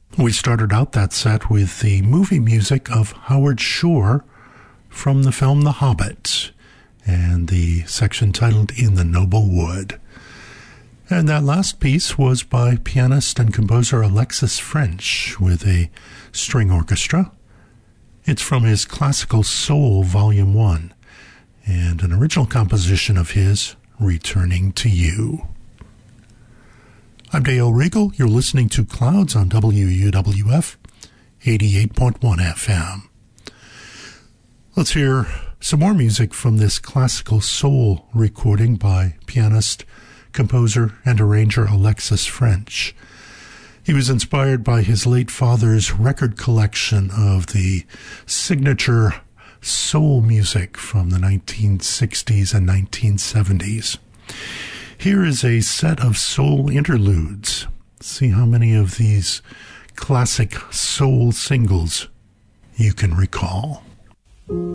We started out that set with the movie music of Howard Shore from the film The Hobbit, and the section titled In the Noble Wood. And that last piece was by pianist and composer Alexis French with a string orchestra. It's from his Classical Soul Volume 1, and an original composition of his, Returning to You. I'm Dale Regal. You're listening to Clouds on WUWF 88.1 FM. Let's hear some more music from this classical soul recording by pianist, composer, and arranger Alexis French. He was inspired by his late father's record collection of the signature soul music from the 1960s and 1970s. Here is a set of soul interludes. See how many of these classic soul singles you can recall.